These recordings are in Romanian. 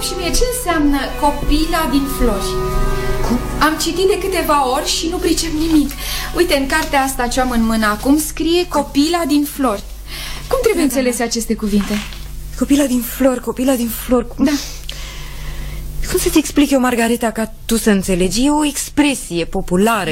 și mie ce înseamnă copila din flori. Am citit de câteva ori și nu pricep nimic. Uite, în cartea asta ce am în mână acum scrie copila din flori. Cum trebuie înțelese aceste cuvinte? Copila din flori, copila din flori. Da. Cum să-ți explic eu, Margareta, ca tu să înțelegi? E o expresie populară,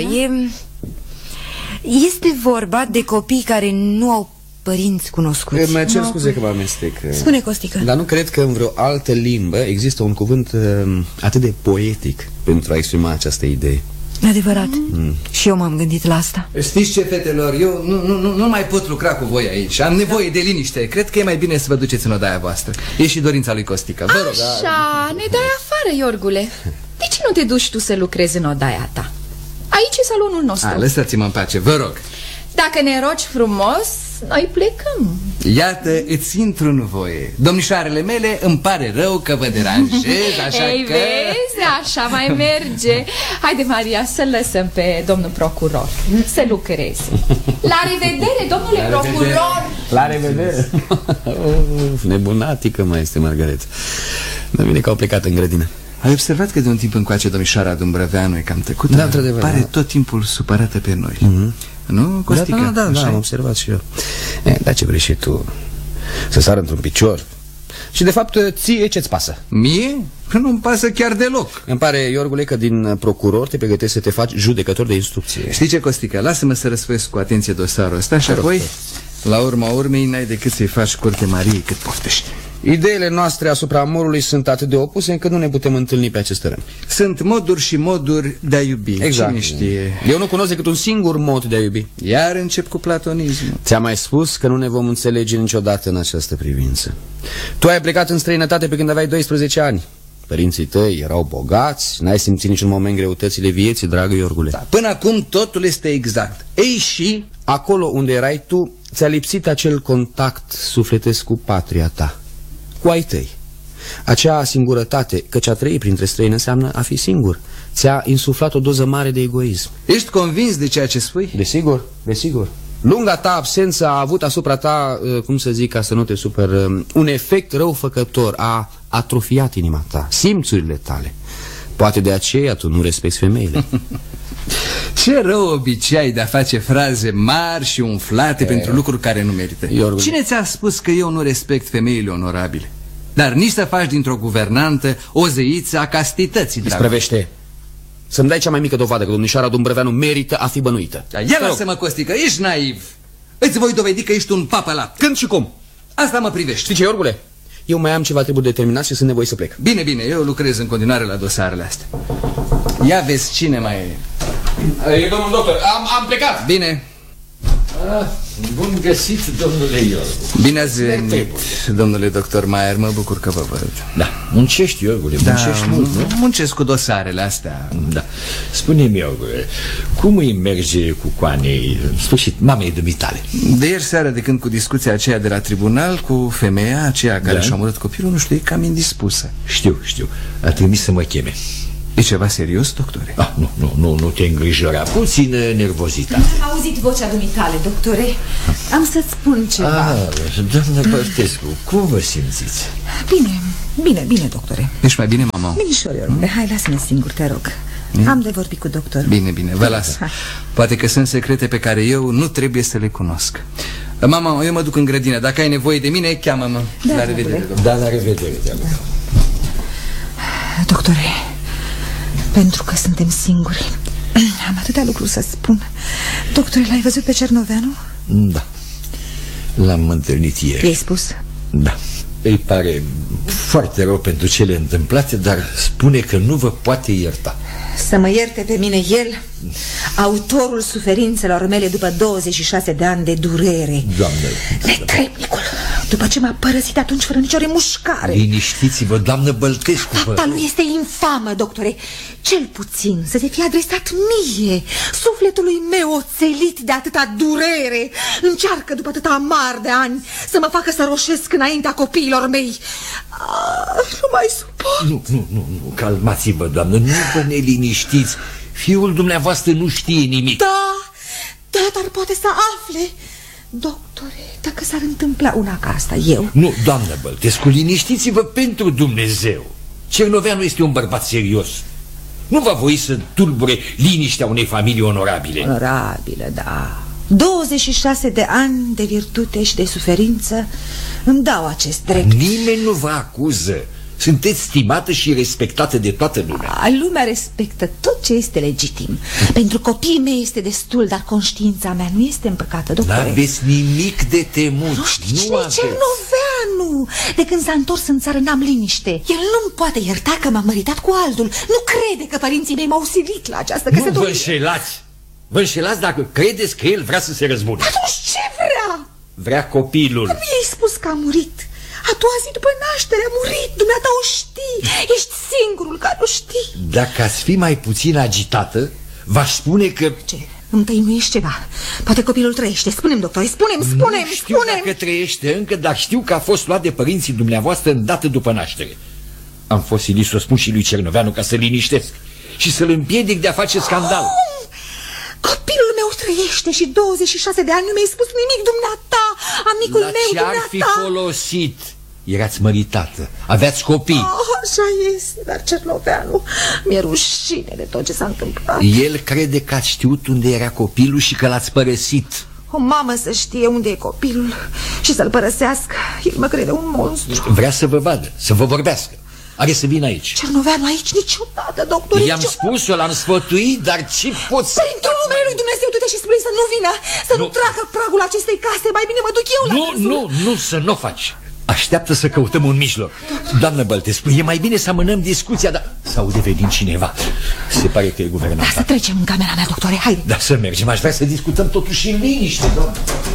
Este vorba de copii care nu au părinți cunoscuți. Mă cer scuze că mă amestec. Spune, Costică. Dar nu cred că în vreo altă limbă există un cuvânt atât de poetic pentru a exprima această idee. Adevărat. Și eu m-am gândit la asta. Știți ce, fetelor, eu nu mai pot lucra cu voi aici. Am nevoie de liniște. Cred că e mai bine să vă duceți în odaia voastră. E și dorința lui Costică. Vă rog. Așa, ne dai afară, Iorgule. De ce nu te duci tu să lucrezi în odaia ta? Aici e salonul nostru. Lăsați-mă în pace, vă rog. Dacă ne rogi frumos, noi plecăm. Iată, îți intru în voie. Domnișoarele mele, îmi pare rău că vă deranjez, așa Ei, că... vezi, așa mai merge. Haide, Maria, să lăsăm pe domnul procuror să lucreze. La revedere, domnule procuror. La revedere. Nebunatică mai este Margareta. Dar bine că au plecat în grădină. Ai observat că de un timp încoace domnișoara Dumbrăveanu e cam tăcută? Da, într-adevăr. Pare tot timpul supărată pe noi. Nu, Costică? Da, am observat și eu. Dar ce vrei și tu? Să sară într-un picior. Și de fapt ție ce-ți pasă? Mie? Că nu-mi pasă chiar deloc. Îmi pare, Iorgule, că din procuror te pregătești să te faci judecător de instrucție. Știi ce, Costică? Lasă-mă să răsfoiesc cu atenție dosarul ăsta și apoi, la urma urmei, n-ai decât să-i faci curte Mariei cât poftești. Ideile noastre asupra amorului sunt atât de opuse încât nu ne putem întâlni pe acest teren. Sunt moduri și moduri de a iubi. Exact. Cine știe? Eu nu cunosc decât un singur mod de a iubi. Iar încep cu platonismul. Ți-am mai spus că nu ne vom înțelege niciodată în această privință. Tu ai plecat în străinătate pe când aveai 12 ani. Părinții tăi erau bogați, n-ai simțit niciun moment greutățile vieții, dragă Iorgule. Da, până acum totul este exact. Ei și... Acolo unde erai tu, ți-a lipsit acel contact sufletesc cu patria ta, cu ai tăi. Acea singurătate, căci a trăi printre străini înseamnă a fi singur, ți-a insuflat o doză mare de egoism. Ești convins de ceea ce spui? Desigur, desigur. Lunga ta absență a avut asupra ta, cum să zic, ca să nu te super, un efect răufăcător, a atrofiat inima ta, simțurile tale. Poate de aceea tu nu respecti femeile. Ce rău obicei ai de a face fraze mari și umflate pentru lucruri care nu merită. Cine ți-a spus că eu nu respect femeile onorabile? Dar nici să faci dintr-o guvernantă o zeiță a castității, dragă. Sprăvește. Să-mi dai cea mai mică dovadă că domnișoara Dumbrăveanu merită a fi bănuită. Ia lasă-mă, Costică, ești naiv. Îți voi dovedi că ești un papălat. Când și cum? Asta mă privește. Știi ce, Iorgule? Eu mai am ceva treburi de terminat și sunt nevoie să plec. Bine, bine, eu lucrez în continuare la dosarele astea. Ia vezi cine mai e. E domnul doctor, am plecat. Bine. Bun găsit, domnule Iorgu. Bine ați venit, domnule doctor Maier, mă bucur că vă văd. Da, muncești, Iorgule, muncești mult, nu? Muncesc cu dosarele astea. Da, spune-mi, Iorgule, cum îi merge cu coanei, în sfârșit, mamei dumitale? De ieri seară, de când cu discuția aceea de la tribunal cu femeia aceea care și-a omorât copilul, nu știu, e cam indispusă. Știu, a trimis să mă cheme. E ceva serios, doctore? Nu te îngrijora, puțină nervozitate. Am auzit vocea dumitale, doctore. Am să-ți spun ceva. Doamna Bărtescu, cum vă simțiți? Bine, doctore. Ești mai bine, mama? Binișor, Iorgule, hai, lasă-mă singur, te rog. Am de vorbit cu doctor. Bine, vă las. Poate că sunt secrete pe care eu nu trebuie să le cunosc. Mama, eu mă duc în grădină. Dacă ai nevoie de mine, cheamă-mă. Da, la revedere, Da, la revedere, doctore, pentru că suntem singuri, am atâtea lucruri să spun. Doctore, l-ai văzut pe Cernoveanu? Da, l-am întâlnit ieri. I-ai spus? Da, îi pare foarte rău pentru cele întâmplate, dar spune că nu vă poate ierta. Să mă ierte pe mine el, autorul suferințelor mele după 26 de ani de durere. Doamnă, netrebnicul, după ce m-a părăsit atunci fără nicio remușcare. Liniștiți-vă, doamnă Băltescu. Fapta lui este infamă, doctore. Cel puțin să se fie adresat mie, sufletului meu oțelit de atâta durere. Încearcă după atâta amar de ani să mă facă să roșesc înaintea copiilor mei. Nu mai suport. Nu, calmați-vă, doamnă, nu vă neliniștiți. Fiul dumneavoastră nu știe nimic. Da, dar poate să afle. Doctore, dacă s-ar întâmpla una ca asta, eu... Nu, doamnă Băltescu, liniștiți-vă pentru Dumnezeu. Cernoveanu este un bărbat serios. Nu va voi să tulbure liniștea unei familii onorabile. Onorabile, da. 26 de ani de virtute și de suferință îmi dau acest drept. Nimeni nu vă acuză. Sunteți stimată și respectată de toată lumea. Lumea respectă tot ce este legitim. Pentru copiii mei este destul, dar conștiința mea nu este împăcată, doctore. N-aveți nimic de temut. Nu știi cine e Cernoveanu. De când s-a întors în țară n-am liniște. El nu-mi poate ierta că m-am măritat cu altul. Nu crede că părinții mei m-au silit la această căsătorie. Nu vă înșelați. Vă înșelați dacă credeți că el vrea să se răzbune. Atunci ce vrea? Vrea copilul. Nu mi-ai spus că a murit. A doua zi după naștere a murit. Dumneata o știi. Ești singurul care o știi. Dacă ați fi mai puțin agitată, v-aș spune că... Ce? Îmi tăinuiești ceva. Poate copilul trăiește. Spune-mi, doctor, spune-mi. Nu știu dacă trăiește încă, dar știu că a fost luat de părinții dumneavoastră îndată după naștere. Am fost silit să o spun și lui Cernoveanu ca să-l liniștesc și să-l împiedic de a face scandal. Copilul meu trăiește și 26 de ani nu mi-ai spus nimic, dumneata, amicul meu, dumneata. La ce ar fi folosit? Erați măritată, aveați copii. Așa este, dar Cernoveanu, mi-e rușine de tot ce s-a întâmplat. El crede că ați știut unde era copilul și că l-ați părăsit. O mamă să știe unde e copilul și să-l părăsească. El mă crede un monstru. Vrea să vă vadă, să vă vorbească. Are să vină aici. Cernoveanu aici niciodată, doctor. I-am spus-o, l-am sfătuit, dar ce pot să... Prin numele lui Dumnezeu, du-te și spune să nu vină, să nu treacă pragul acestei case. Mai bine mă duc eu la Nu, să nu o faci. Așteaptă să căutăm un mijloc. Doamnă Băltescu, e mai bine să amânăm discuția, dar s-aude venind cineva. Se pare că e guvernanta. Da, să trecem în camera mea, doctore, haide. Da, să mergem, aș vrea să discutăm totuși în liniște, doamnă.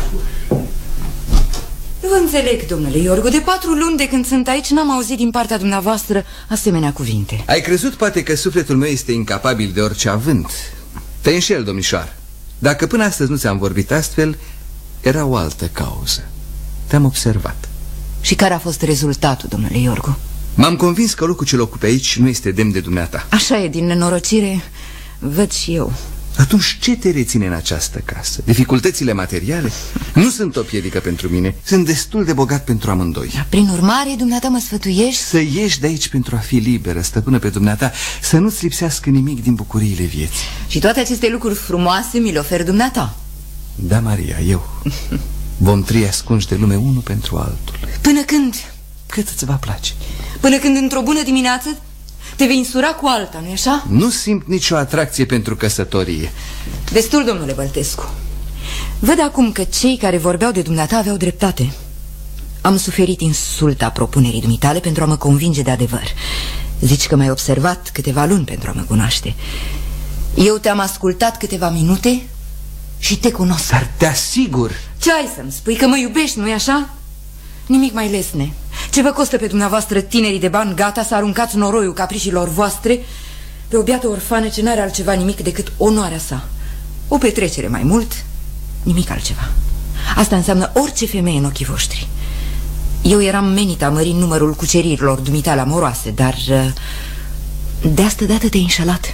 Nu vă înțeleg, domnule Iorgu. De 4 luni de când sunt aici n-am auzit din partea dumneavoastră asemenea cuvinte. Ai crezut poate că sufletul meu este incapabil de orice avânt. Te înșel, domnișoară. Dacă până astăzi nu ți-am vorbit astfel, era o altă cauză. Te-am observat. Și care a fost rezultatul, domnule Iorgu? M-am convins că locul ce-l ocupi aici nu este demn de dumneata. Așa e, din nenorocire văd și eu. Atunci ce te reține în această casă? Dificultățile materiale? Nu sunt o piedică pentru mine. Sunt destul de bogat pentru amândoi. Prin urmare, dumneata mă sfătuiești să ieși de aici pentru a fi liberă, stăpână pe dumneata, să nu-ți lipsească nimic din bucuriile vieții. Și toate aceste lucruri frumoase mi le ofer dumneata. Da, Maria, eu. Vom trăi ascunși de lume unul pentru altul. Până când? Cât îți va place. Până când într-o bună dimineață te vei însura cu alta, nu-i așa? Nu simt nicio atracție pentru căsătorie. Destul, domnule Băltescu. Văd acum că cei care vorbeau de dumneata aveau dreptate. Am suferit insulta propunerii dumitale pentru a mă convinge de adevăr. Zici că m-ai observat câteva luni pentru a mă cunoaște. Eu te-am ascultat câteva minute și te cunosc. Dar te asigur. Ce ai să-mi spui? Că mă iubești, nu-i așa? Nimic mai lesne. Ce vă costă pe dumneavoastră, tinerii de bani, gata să aruncați noroiul capriciilor voastre pe o biată orfană ce n-are altceva nimic decât onoarea sa? O petrecere mai mult, nimic altceva. Asta înseamnă orice femeie în ochii voștri. Eu eram menită a mări numărul cuceririlor dumitale amoroase, dar de asta dată te-ai înșelat.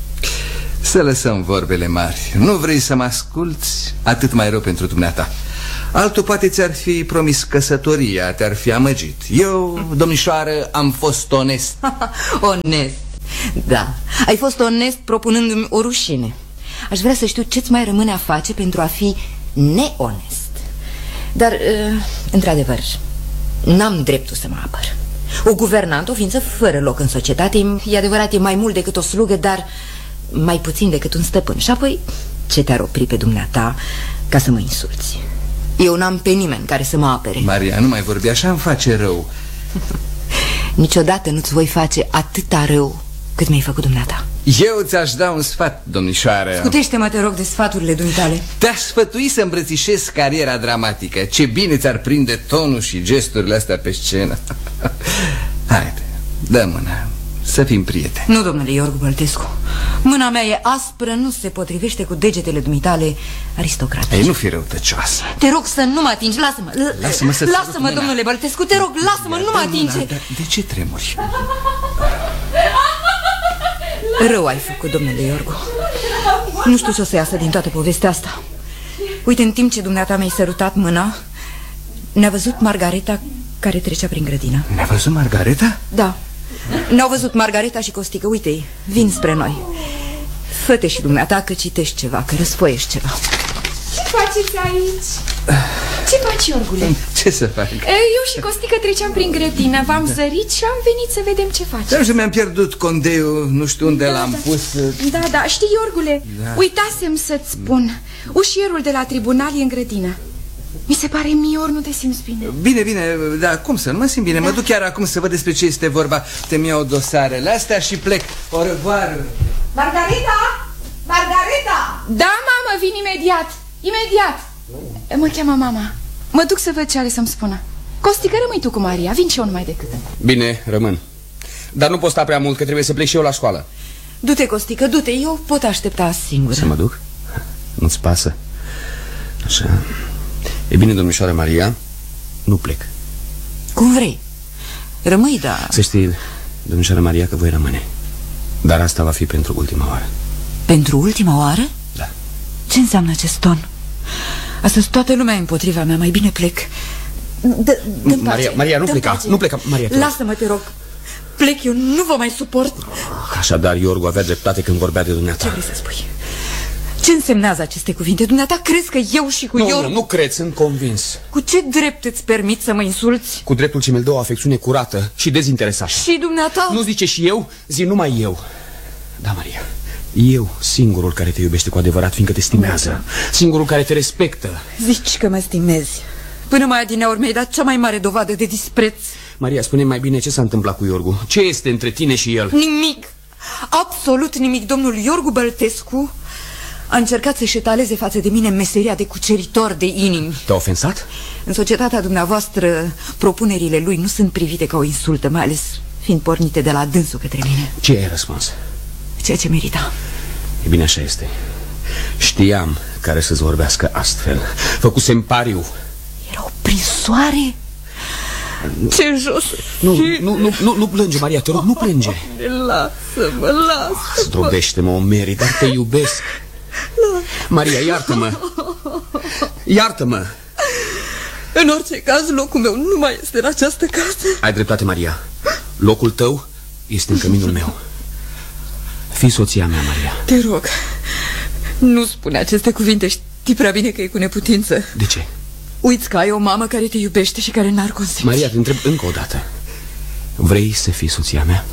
Să lăsăm vorbele mari. Nu vrei să mă asculți? Atât mai rău pentru dumneata. Altul poate ți-ar fi promis căsătoria, te-ar fi amăgit. Eu, domnișoară, am fost onest. Onest, da. Ai fost onest propunându-mi o rușine. Aș vrea să știu ce-ți mai rămâne a face pentru a fi neonest. Dar, într-adevăr, n-am dreptul să mă apăr. O guvernantă, o ființă fără loc în societate, e adevărat, e mai mult decât o slugă, dar mai puțin decât un stăpân. Și apoi, ce te-ar opri pe dumneata ca să mă insulți? Eu n-am pe nimeni care să mă apere. Maria, nu mai vorbi așa, îmi face rău. Niciodată nu-ți voi face atâta rău cât mi-ai făcut dumneata. Eu ți-aș da un sfat, domnișoară. Scutește-mă, te rog, de sfaturile dumitale. Te-aș sfătui să îmbrățișezi cariera dramatică. Ce bine ți-ar prinde tonul și gesturile astea pe scenă. Haide, dă mâna, să fim prieteni. Nu, domnule Iorgu Băltescu. Mâna mea e aspră, nu se potrivește cu degetele dumitale aristocratice. Ei, nu fi răutăcioasă. Te rog să nu mă atingi, lasă-mă. Lasă-mă, domnule Băltescu, te rog, lasă-mă, nu mă atinge. De ce tremuri? Rău ai făcut, domnule Iorgu. Nu știu ce o să iasă din toată povestea asta. Uite, în timp ce dumneata mi-ai sărutat mâna, ne-a văzut Margareta care trecea prin grădină. Ne-a văzut Margareta? Da. Ne-au văzut Margareta și Costică. Uite-i, vin spre noi. Fă-te și dumneata că citești ceva, că răsfoiești ceva. Ce faceți aici? Ce faci, Iorgule? Ce să fac? Eu și Costică treceam prin grădină. V-am zărit și am venit să vedem ce faci. Dar și mi-am pierdut condeiul, nu știu unde l-am pus. Da, știi, Iorgule, uitasem să-ți spun. Ușierul de la tribunal e în grădină. Mi se pare mie, ori nu te simți bine. Bine, dar cum să nu mă simt bine? Mă duc chiar acum să văd despre ce este vorba. Te-mi iau dosarele astea și plec. O revoir. Margareta! Margareta! Da, mamă, vin imediat. Mă cheamă mama. Mă duc să văd ce are să-mi spună. Costică, rămâi tu cu Maria, vin și eu numai decât. Bine, rămân. Dar nu pot sta prea mult, că trebuie să plec și eu la școală. Du-te, Costică, du-te, eu pot aștepta singură. Să mă duc? Nu-ți pasă? Așa. E bine, domnișoară Maria, nu plec. Cum vrei. Rămâi, da. Să știi, domnișoară Maria, că voi rămâne. Dar asta va fi pentru ultima oară. Pentru ultima oară? Da. Ce înseamnă acest ton? Astăzi toată lumea e împotriva mea, mai bine plec. Maria, nu pleca, Maria. Lasă-mă, te rog. Plec, eu nu vă mai suport. Așadar, Iorgu avea dreptate când vorbea de dumneata. Ce vrei să spui? Ce însemnează aceste cuvinte? Dumneata crezi că eu și cu Iorgu... Nu cred, sunt convins. Cu ce drept îți permit să mă insulți? Cu dreptul ce mi-l dă o afecțiune curată și dezinteresată. Și dumneata? Nu zice și eu, zi numai eu. Da, Maria, eu, singurul care te iubește cu adevărat, fiindcă te stimează. Singurul care te respectă. Zici că mă stimezi. Până mai adineauri mi-ai dat cea mai mare dovadă de dispreț. Maria, spune mai bine ce s-a întâmplat cu Iorgu. Ce este între tine și el? Nimic. Absolut nimic. Domnul Iorgu Băltescu a încercat să-și etaleze față de mine meseria de cuceritor de inimi. Te-a ofensat? În societatea dumneavoastră, propunerile lui nu sunt privite ca o insultă, mai ales fiind pornite de la dânsul către mine. Ce ai răspuns? Ceea ce merita. E bine, așa este. Știam care să-ți vorbească astfel. Făcusem pariu. Era o prinsoare? Ce jos. Nu plânge, Maria, te rog, nu plânge. Lasă-mă, lasă-mă. Zdrobește-mă, o meri, dar te iubesc. Maria, iartă-mă. Iartă-mă. În orice caz, locul meu nu mai este în această casă. Ai dreptate, Maria. Locul tău este în căminul meu. Fii soția mea, Maria. Te rog, nu spune aceste cuvinte. Știi prea bine că e cu neputință. De ce? Uiți că ai o mamă care te iubește și care n-ar consimți. Maria, te întreb încă o dată. Vrei să fii soția mea?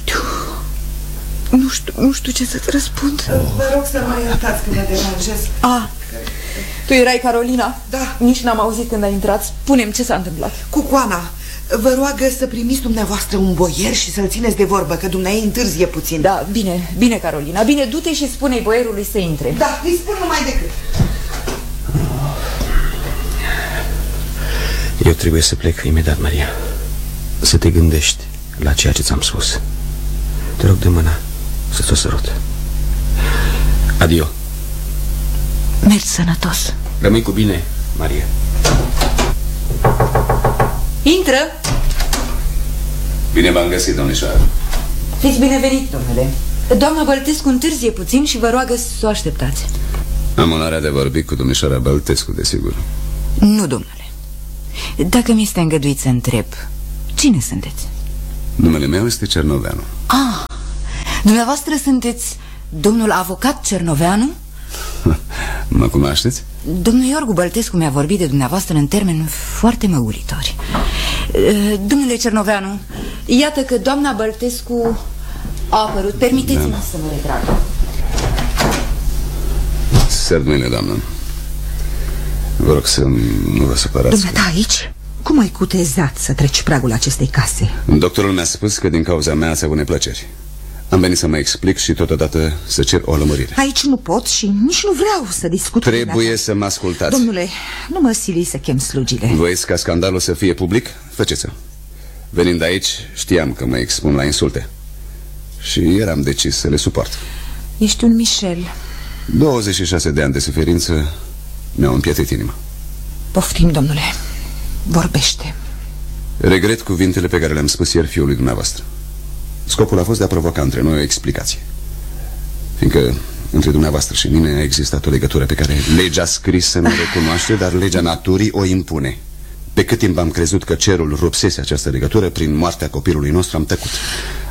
Nu știu ce să-ți răspund. Vă rog să mă iertați că mă deranjez. Tu erai Carolina? Da. Nici n-am auzit când ai intrat. Spune-mi ce s-a întâmplat. Cucoana, vă roagă să primiți dumneavoastră un boier și să-l țineți de vorbă, că dumneai întârzie puțin. Da, bine, Carolina. Bine, du-te și spune-i boierului să intre. Da, îi spun numai decât. Eu trebuie să plec imediat, Maria. Să te gândești la ceea ce ți-am spus. Te rog de mâna să-ți o sărut. Adio. Mergi sănătos. Rămâi cu bine, Maria. Intră. Bine v-am găsit, domnișoară. Fiți binevenit, domnule. Doamna Băltescu întârzie puțin și vă roagă să o așteptați. Am onoarea de vorbi cu domnișoara Băltescu, desigur. Nu, domnule. Dacă mi este îngăduit să întreb, cine sunteți? Numele meu este Cernoveanu. Dumneavoastră sunteți domnul avocat Cernoveanu? Mă cunoașteți? Domnul Iorgu Băltescu mi-a vorbit de dumneavoastră în termeni foarte măgulitori. Domnule Cernoveanu, iată că doamna Băltescu a apărut. Permiteți-mi să mă retrag. Sărbmâine, doamnă. Vă rog să nu vă supărați. Dumneata aici? Cum ai cutezat să treci pragul acestei case? Doctorul mi-a spus că din cauza mea ați avut neplăceri. Am venit să mă explic și totodată să cer o lămurire. Aici nu pot și nici nu vreau să discut. Trebuie să mă ascultați. Domnule, nu mă sili să chem slugile. Voiți ca scandalul să fie public? Faceți-o. Venind aici, știam că mă expun la insulte și eram decis să le suport. Ești un Michel. 26 de ani de suferință mi-au împietit inima. Poftim, domnule. Vorbește. Regret cuvintele pe care le-am spus ieri fiului dumneavoastră. Scopul a fost de a provoca între noi o explicație, fiindcă între dumneavoastră și mine a existat o legătură pe care legea scrisă nu recunoaște, dar legea naturii o impune. Pe cât timp am crezut că cerul rupsese această legătură, prin moartea copilului nostru am tăcut.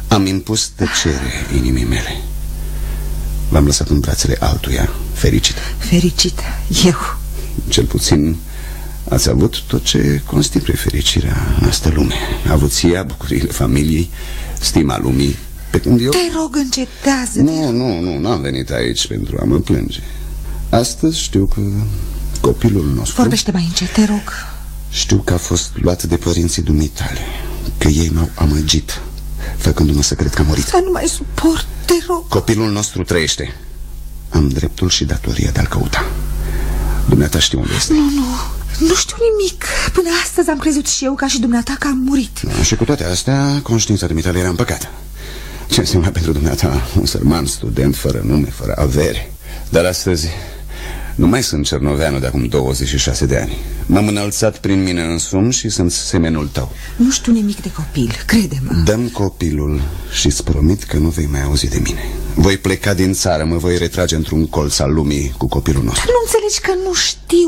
Am impus tăcere inimii mele. V-am lăsat în brațele altuia, fericită. Fericită? Eu? Cel puțin ați avut tot ce constituie fericirea în asta lume. Avuția, bucuriile familiei, stima lumii. Pe când eu... Te rog, încetează. N-am venit aici pentru a mă plânge. Astăzi știu că copilul nostru... Vorbește mai încet, te rog. Știu că a fost luat de părinții dumitale, că ei m-au amăgit, făcându-mă să cred că a murit. Să nu mai suport, te rog. Copilul nostru trăiește. Am dreptul și datoria de a-l căuta. Dumneata știu unde este. Nu știu nimic. Până astăzi am crezut și eu, ca și dumneata, că am murit. Și cu toate astea, conștiința dumitale era împăcată. Ce însemna pentru dumneata un sărman student, fără nume, fără avere. Dar astăzi nu mai sunt cernoveanul de acum 26 de ani. M-am înălțat prin mine însumi și sunt semenul tău. Nu știu nimic de copil, crede-mă. Dă-mi copilul și îți promit că nu vei mai auzi de mine. Voi pleca din țară, mă voi retrage într-un colț al lumii cu copilul nostru. Dar nu înțelegi că nu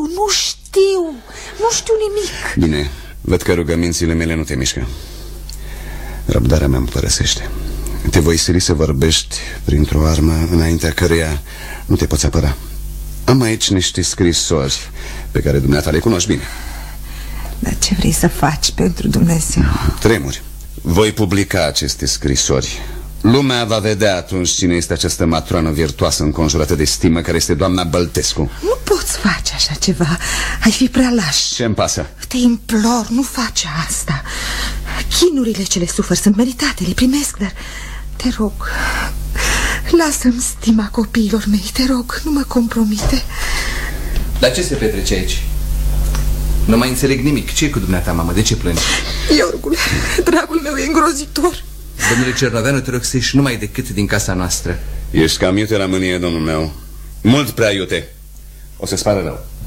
știu nimic. Bine, văd că rugămințile mele nu te mișcă. Răbdarea mea îmi părăsește. Te voi sili să vorbești printr-o armă înaintea căreia nu te poți apăra. Am aici niște scrisori pe care dumneata le cunoști bine. Dar ce vrei să faci pentru Dumnezeu? Tremuri. Voi publica aceste scrisori. Lumea va vedea atunci cine este această matroană virtuoasă înconjurată de stimă, care este doamna Băltescu. Nu poți face așa ceva. Ai fi prea laș. Ce-mi pasă? Te implor, nu face asta. Chinurile ce le suferi sunt meritate, le primesc, dar te rog, lasă-mi stima copiilor mei, te rog, nu mă compromite. Dar ce se petrece aici? Nu mai înțeleg nimic. Ce e cu dumneata, mamă? De ce plângi? Iorgule, dragul meu e îngrozitor. Domnule Cernoveanu, te rog să ieși numai decât din casa noastră. Ești cam iute la mânie, domnul meu. Mult prea iute. O să-ți pară rău.